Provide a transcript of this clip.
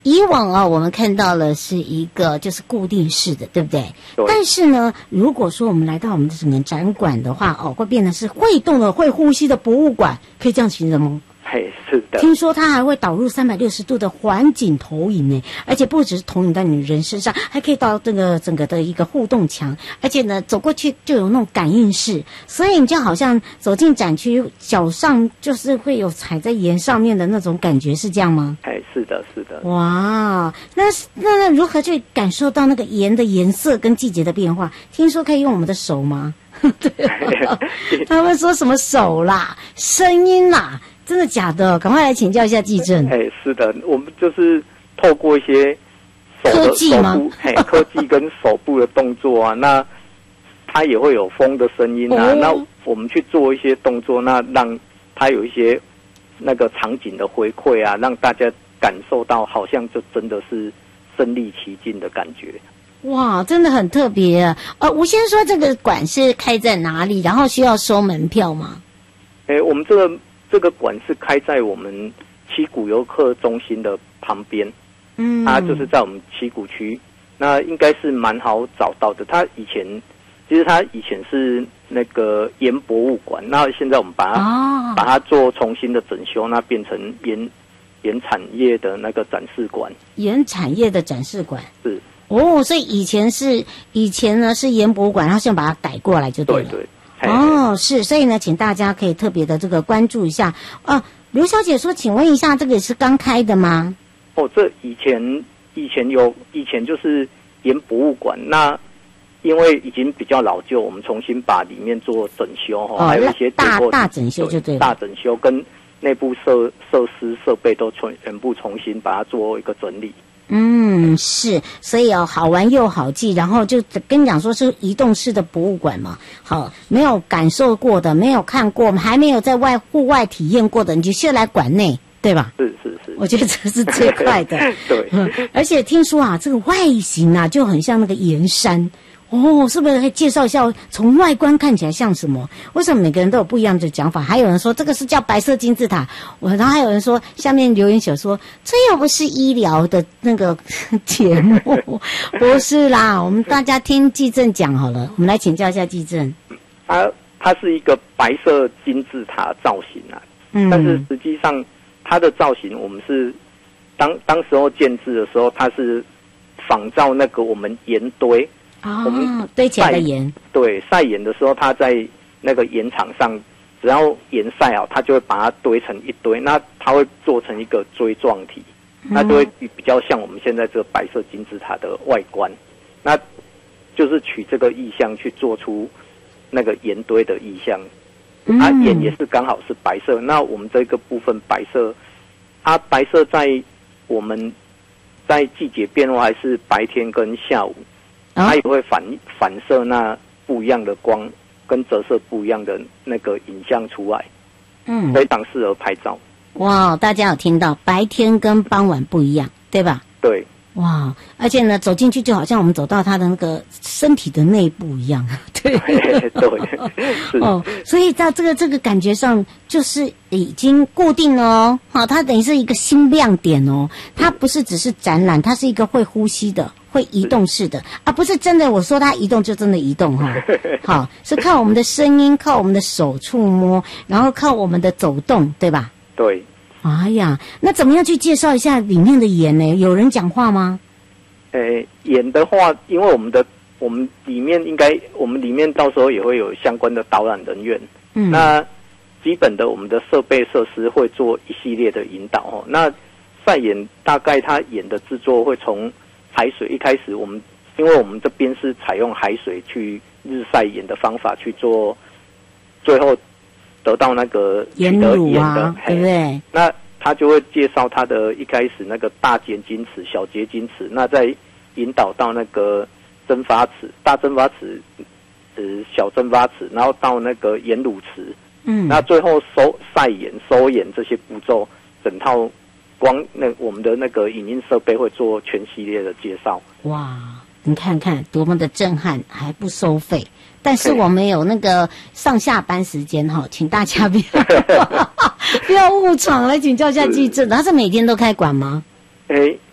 以往啊，我们看到了是一个就是固定式的，对不对？ 对。 但是呢，如果说我们来到我们的整个展馆的话，会变得是会动的、会呼吸的博物馆，可以这样形容吗？ 是的。 听说它还会导入360度的环景投影呢，而且不只是投影在你人身上，还可以到这个整个的一个互动墙，而且呢，走过去就有那种感应式，所以你就好像走进展区，脚上就是会有踩在岩上面的那种感觉，是这样吗？ 是的，是的。 哇，那如何去感受到那个岩的颜色跟季节的变化？听说可以用我们的手吗？对啊，他们说什么手啦、声音啦。真的假的？赶快来请教一下技正。 是的，我们就是透过一些科技吗？ 科技跟手部的动作啊，那它也会有风的声音啊。那我们去做一些动作，那让它有一些那个场景的回馈啊，让大家感受到好像就真的是身临其境的感觉。 哇，真的很特别。我先说这个馆是开在哪里，然后需要收门票吗？ 我们这个馆是开在我们七股游客中心的旁边，它就是在我们七股区，那应该是蛮好找到的。它以前是那个岩博物馆，那现在我们把它做重新的整修，那变成岩产业的那个展示馆。 岩产业的展示馆是所以以前呢是岩博物馆，然后现在把它改过来就对了。 对。 是，所以呢，请大家可以特别的这个关注一下。刘小姐说，请问一下，这个也是刚开的吗？ 这以前就是岩博物馆，那因为已经比较老旧，我们重新把里面做整修还有一些大整修就对了， 大整修跟内部设施设备都全部重新把它做一个整理。 是，所以好玩又好记，然后就跟你讲说是移动式的博物馆嘛，好，没有感受过的，没有看过，还没有在户外体验过的，你就先来馆内，对吧？ 是， 我觉得这是最快的。 对， 而且听说啊，这个外形啊就很像那个岩山。是不是可以介绍一下从外观看起来像什么？为什么每个人都有不一样的讲法？还有人说这个是叫白色金字塔，然后还有人说下面留言写说这又不是医疗的那个节目，不是啦，我们大家听技正讲好了，我们来请教一下技正。 它是一个白色金字塔造型啊，但是实际上它的造型我们是当时候建制的时候，它是仿照那个我们岩堆。我们堆起来的岩， 对，晒岩的时候，它在那个岩场上，只要岩晒好，它就会把它堆成一堆，那它会做成一个锥状体，那就会比较像我们现在这个白色金字塔的外观，那就是取这个意象去做出那个岩堆的意象，岩也是刚好是白色，那我们这个部分白色，白色在我们在季节变化还是白天跟下午。它也会反射那不一样的光跟折射不一样的那个影像出来，非常适合拍照。 哇，大家有听到白天跟傍晚不一样，对吧？ 对。 哇，而且呢，走进去就好像我们走到他的那个身体的内部一样，对。所以在这个感觉上，就是已经固定了哦。好，它等于是一个新亮点哦。它不是只是展览，它是一个会呼吸的、会移动式的不是真的。我说它移动就真的移动哈。好，是靠我们的声音，靠我们的手触摸，然后靠我们的走动，对吧？ 对。 哎呀，那怎么样去介绍一下里面的岩呢？有人讲话吗？ 岩的话，因为我们里面到时候也会有相关的导览人员。那基本的我们的设备设施会做一系列的引导那晒岩大概它岩的制作会从海水一开始，因为我们这边是采用海水去日晒岩的方法去做，最后得到那个岩乳啊，对不对？ 那他就会介绍他的一开始那个大结晶池、小结晶池，那再引导到那个蒸发池、大蒸发池、小蒸发池，然后到那个岩乳池。那最后晒岩、收岩这些步骤，整套我们的那个影音设备会做全系列的介绍。哇， 你看看多么的震撼，还不收费。但是我们有那个上下班时间请大家不要误闯，来请教一下技正，他是每天都开馆吗？